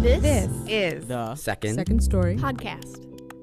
This is the Second Story podcast.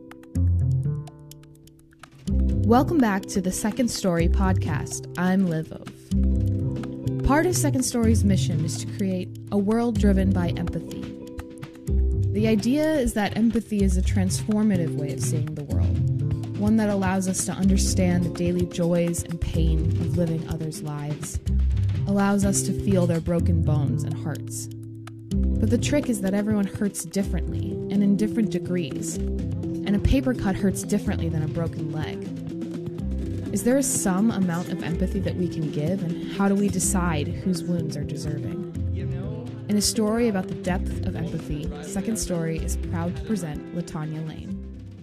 Welcome back to the Second Story podcast. I'm Liv Ove. Part of Second Story's mission is to create a world driven by empathy. The idea is that empathy is a transformative way of seeing the world, one that allows us to understand the daily joys and pain of living others' lives, allows us to feel their broken bones and hearts. But the trick is that everyone hurts differently and in different degrees, and a paper cut hurts differently than a broken leg. Is there some amount of empathy that we can give, and how do we decide whose wounds are deserving? In a story about the depth of empathy, Second Story is proud to present LaTanya Lane.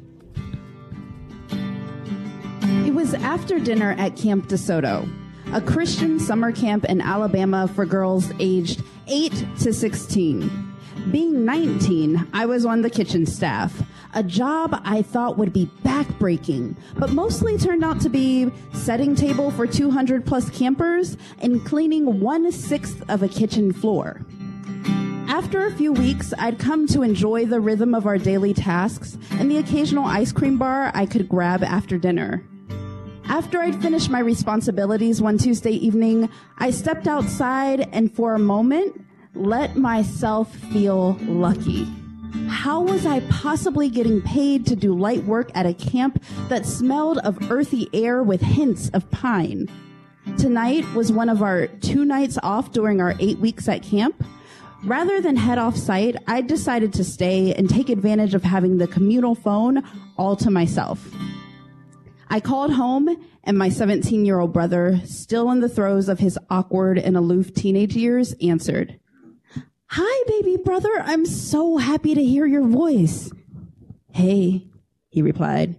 It was after dinner at Camp DeSoto, a Christian summer camp in Alabama for girls aged 8 to 16. Being 19, I was on the kitchen staff, a job I thought would be backbreaking, but mostly turned out to be setting table for 200 plus campers and cleaning 1/6 of a kitchen floor. After a few weeks, I'd come to enjoy the rhythm of our daily tasks and the occasional ice cream bar I could grab after dinner. After I'd finished my responsibilities one Tuesday evening, I stepped outside and for a moment, let myself feel lucky. How was I possibly getting paid to do light work at a camp that smelled of earthy air with hints of pine? Tonight was one of our 2 nights off during our 8 weeks at camp. Rather than head off site, I decided to stay and take advantage of having the communal phone all to myself. I called home, and my 17-year-old brother, still in the throes of his awkward and aloof teenage years, answered. "Hi, baby brother. I'm so happy to hear your voice." "Hey," he replied.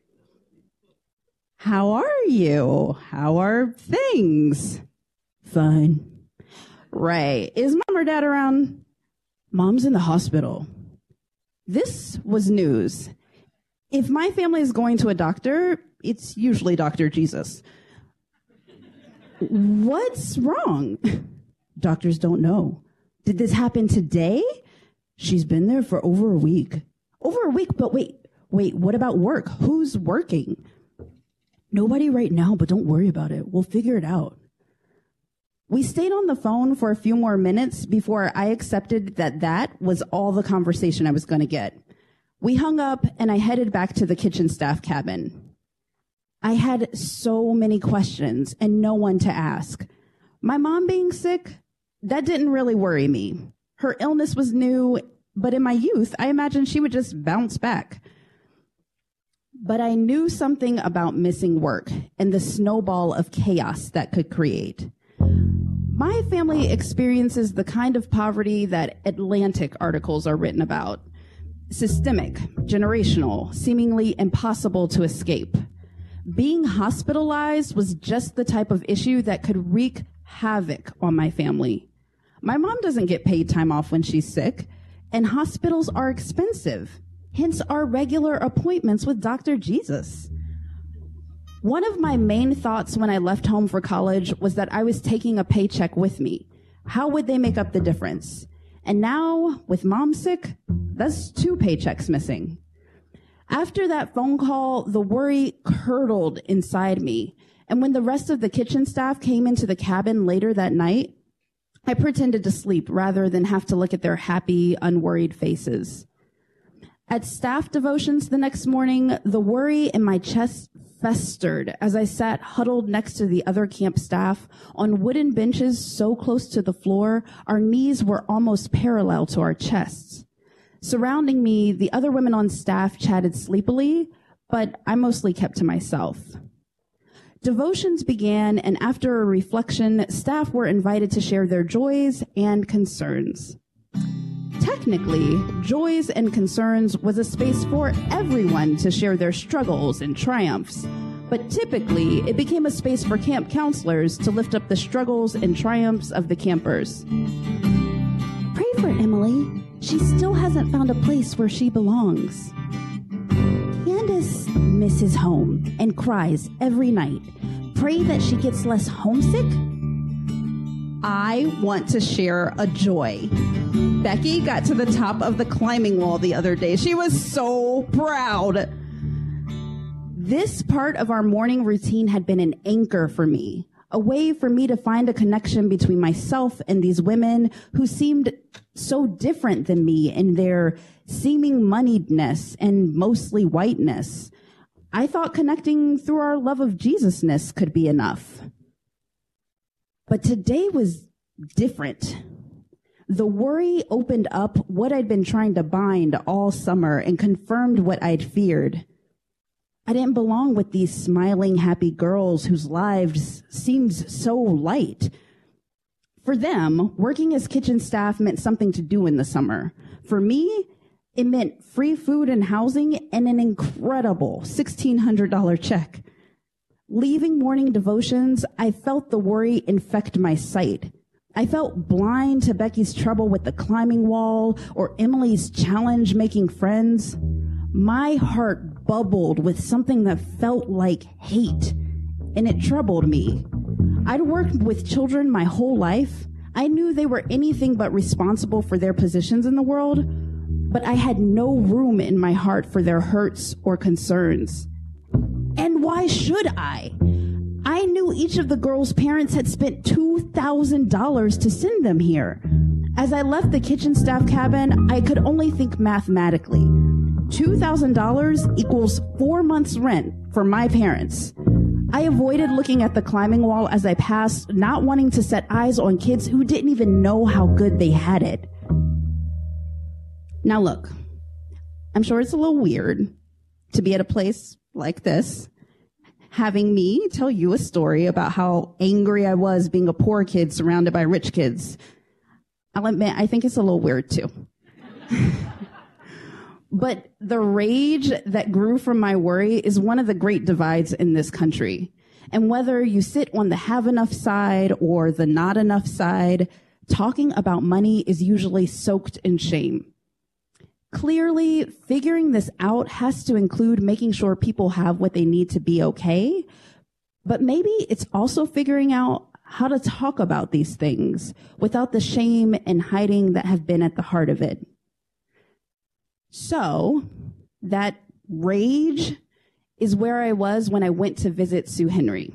"How are you? How are things?" "Fine." "Right. Is mom or dad around?" "Mom's in the hospital." This was news. If my family is going to a doctor, it's usually Dr. Jesus. "What's wrong?" "Doctors don't know." "Did this happen today?" "She's been there for over a week." "Over a week? But wait, what about work? Who's working?" "Nobody right now, but don't worry about it. We'll figure it out." We stayed on the phone for a few more minutes before I accepted that was all the conversation I was going to get. We hung up and I headed back to the kitchen staff cabin. I had so many questions and no one to ask. My mom being sick, that didn't really worry me. Her illness was new, but in my youth, I imagined she would just bounce back. But I knew something about missing work and the snowball of chaos that could create. My family experiences the kind of poverty that Atlantic articles are written about. Systemic, generational, seemingly impossible to escape. Being hospitalized was just the type of issue that could wreak havoc on my family. My mom doesn't get paid time off when she's sick, and hospitals are expensive, hence our regular appointments with Dr. Jesus. One of my main thoughts when I left home for college was that I was taking a paycheck with me. How would they make up the difference? And now, with mom sick, that's 2 paychecks missing. After that phone call, the worry curdled inside me. And when the rest of the kitchen staff came into the cabin later that night, I pretended to sleep rather than have to look at their happy, unworried faces. At staff devotions the next morning, the worry in my chest festered as I sat huddled next to the other camp staff on wooden benches so close to the floor, our knees were almost parallel to our chests. Surrounding me, the other women on staff chatted sleepily, but I mostly kept to myself. Devotions began, and after a reflection, staff were invited to share their joys and concerns. Technically, joys and concerns was a space for everyone to share their struggles and triumphs, but typically it became a space for camp counselors to lift up the struggles and triumphs of the campers. "Pray for Emily. She still hasn't found a place where she belongs. Candace misses home and cries every night. Pray that she gets less homesick. I want to share a joy. Becky got to the top of the climbing wall the other day. She was so proud. This part of our morning routine had been an anchor for me, a way for me to find a connection between myself and these women who seemed so different than me in their seeming moneyedness and mostly whiteness. I thought connecting through our love of Jesusness could be enough. But today was different. The worry opened up what I'd been trying to bind all summer and confirmed what I'd feared. I didn't belong with these smiling, happy girls whose lives seemed so light. For them, working as kitchen staff meant something to do in the summer. For me, it meant free food and housing and an incredible $1,600 check. Leaving morning devotions, I felt the worry infect my sight. I felt blind to Becky's trouble with the climbing wall or Emily's challenge making friends. My heart bubbled with something that felt like hate, and it troubled me. I'd worked with children my whole life. I knew they were anything but responsible for their positions in the world, but I had no room in my heart for their hurts or concerns. And why should I? I knew each of the girls' parents had spent $2,000 to send them here. As I left the kitchen staff cabin, I could only think mathematically. $2,000 equals 4 months' rent for my parents. I avoided looking at the climbing wall as I passed, not wanting to set eyes on kids who didn't even know how good they had it. Now look, I'm sure it's a little weird to be at a place like this, having me tell you a story about how angry I was being a poor kid surrounded by rich kids. I'll admit, I think it's a little weird too. But the rage that grew from my worry is one of the great divides in this country. And whether you sit on the have enough side or the not enough side, talking about money is usually soaked in shame. Clearly, figuring this out has to include making sure people have what they need to be okay. But maybe it's also figuring out how to talk about these things without the shame and hiding that have been at the heart of it. So, that rage is where I was when I went to visit Sue Henry.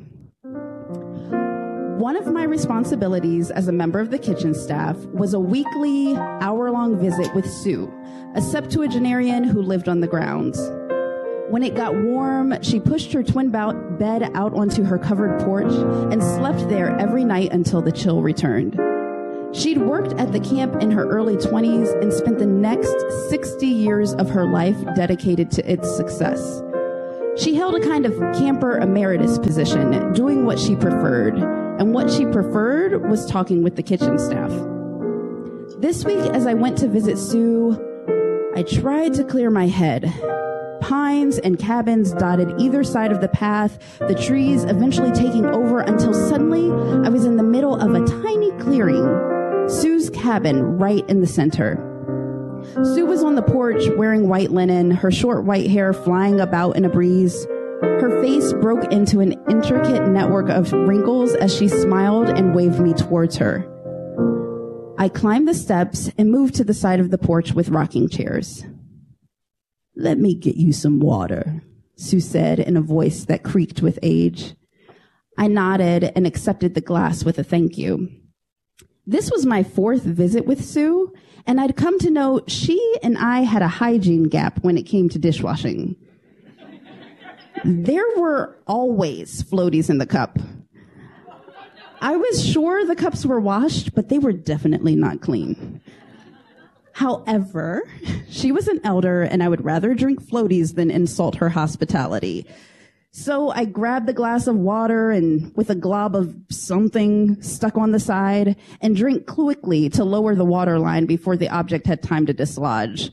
One of my responsibilities as a member of the kitchen staff was a weekly, hour-long visit with Sue, a septuagenarian who lived on the grounds. When it got warm, she pushed her twin bed out onto her covered porch and slept there every night until the chill returned. She'd worked at the camp in her early 20s and spent the next 60 years of her life dedicated to its success. She held a kind of camper emeritus position, doing what she preferred, and what she preferred was talking with the kitchen staff. This week, as I went to visit Sue, I tried to clear my head. Pines and cabins dotted either side of the path, the trees eventually taking over until suddenly I was in the middle of a tiny clearing. Sue's cabin right in the center. Sue was on the porch wearing white linen, her short white hair flying about in a breeze. Her face broke into an intricate network of wrinkles as she smiled and waved me towards her. I climbed the steps and moved to the side of the porch with rocking chairs. "Let me get you some water," Sue said in a voice that creaked with age. I nodded and accepted the glass with a thank you. This was my 4th visit with Sue, and I'd come to know she and I had a hygiene gap when it came to dishwashing. There were always floaties in the cup. I was sure the cups were washed, but they were definitely not clean. However, she was an elder, and I would rather drink floaties than insult her hospitality. So I grabbed the glass of water and with a glob of something stuck on the side and drank quickly to lower the water line before the object had time to dislodge.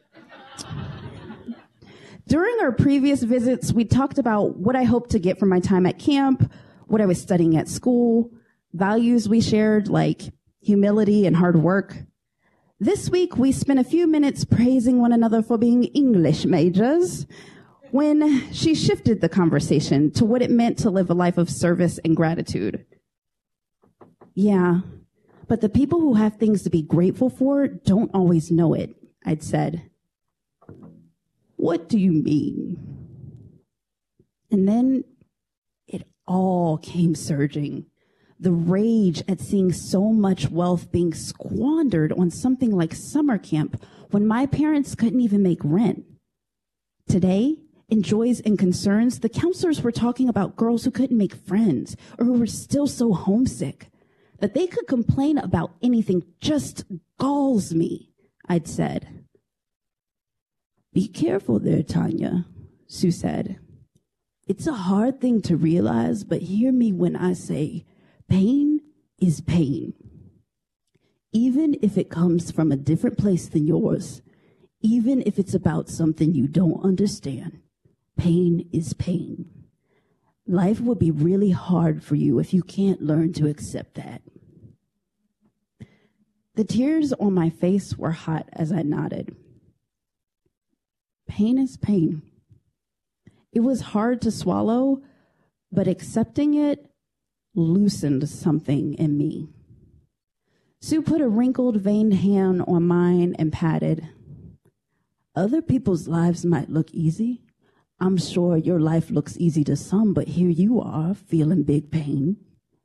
During our previous visits, we talked about what I hoped to get from my time at camp, what I was studying at school, values we shared like humility and hard work. This week, we spent a few minutes praising one another for being English majors, when she shifted the conversation to what it meant to live a life of service and gratitude. Yeah, But the people who have things to be grateful for don't always know it, I'd said. What do you mean? And then it all came surging. The rage at seeing so much wealth being squandered on something like summer camp when my parents couldn't even make rent. Today, in Joys and Concerns, the counselors were talking about girls who couldn't make friends or who were still so homesick. That they could complain about anything just galls me, I'd said. Be careful there, Tanya, Sue said. It's a hard thing to realize, but hear me when I say pain is pain. Even if it comes from a different place than yours, even if it's about something you don't understand, pain is pain. Life would be really hard for you if you can't learn to accept that. The tears on my face were hot as I nodded. Pain is pain. It was hard to swallow, but accepting it loosened something in me. Sue put a wrinkled, veined hand on mine and patted. Other people's lives might look easy. I'm sure your life looks easy to some, but here you are, feeling big pain.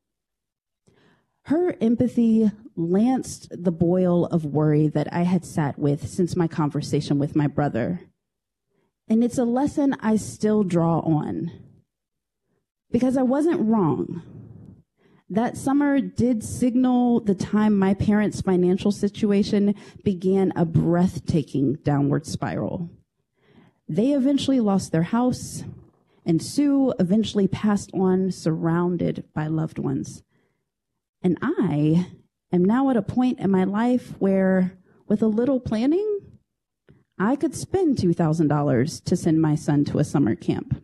Her empathy lanced the boil of worry that I had sat with since my conversation with my brother. And it's a lesson I still draw on. Because I wasn't wrong. That summer did signal the time my parents' financial situation began a breathtaking downward spiral. They eventually lost their house, and Sue eventually passed on surrounded by loved ones. And I am now at a point in my life where, with a little planning, I could spend $2,000 to send my son to a summer camp.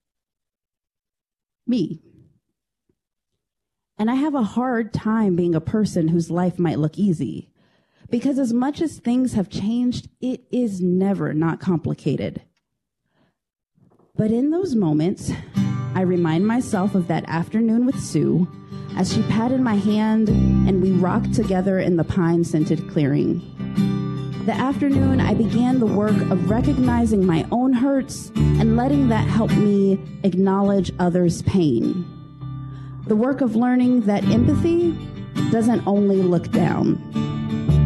Me. And I have a hard time being a person whose life might look easy, because as much as things have changed, it is never not complicated. But in those moments, I remind myself of that afternoon with Sue as she patted my hand and we rocked together in the pine-scented clearing. The afternoon, I began the work of recognizing my own hurts and letting that help me acknowledge others' pain. The work of learning that empathy doesn't only look down.